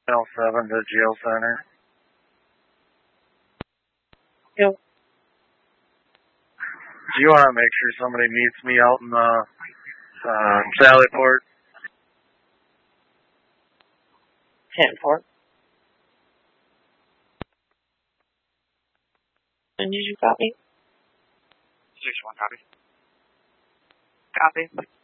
L7 to Jail Center. Yep. Do you want to make sure somebody meets me out in the Sallyport? 10-4. And did you copy? 6-1, copy. Copy.